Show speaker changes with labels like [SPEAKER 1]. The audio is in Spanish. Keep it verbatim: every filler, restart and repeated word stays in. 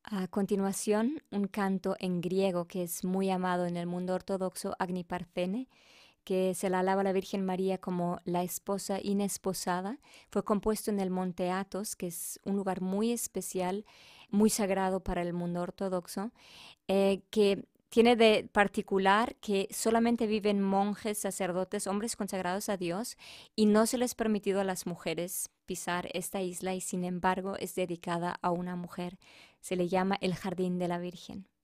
[SPEAKER 1] A continuación, un canto en griego que es muy amado en el mundo ortodoxo, Agni Parthene, que se la alaba a la Virgen María como la esposa inesposada. Fue compuesto en el Monte Athos, que es un lugar muy especial, muy sagrado para el mundo ortodoxo, eh, que tiene de particular que solamente viven monjes, sacerdotes, hombres consagrados a Dios, y no se les ha permitido a las mujeres pisar esta isla y sin embargo es dedicada a una mujer. Se le llama el Jardín de la Virgen.